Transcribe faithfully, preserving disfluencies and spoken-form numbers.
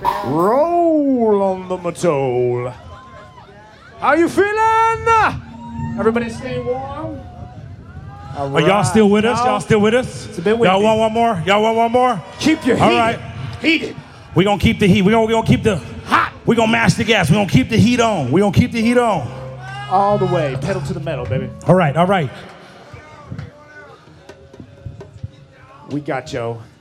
Roll on the Matole. How you feeling? Everybody stay warm. All right. Are y'all still with us? No. Y'all still with us? It's a bit Y'all windy. want one more? Y'all want one more? Keep your heat. All right. Heated. We're going to keep the heat. We're going we gonna keep the Hot. We're going to mash the gas. We're going to keep the heat on. We're going to keep the heat on. All the way. Pedal to the metal, baby. All right, all right. We got Joe.